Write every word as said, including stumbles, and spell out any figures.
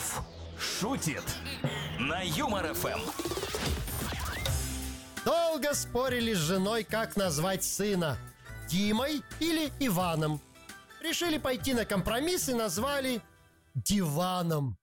Попов шутит на Юмор ФМ. Долго спорили с женой, как назвать сына: Димой или Иваном. Решили пойти на компромисс и назвали Диваном.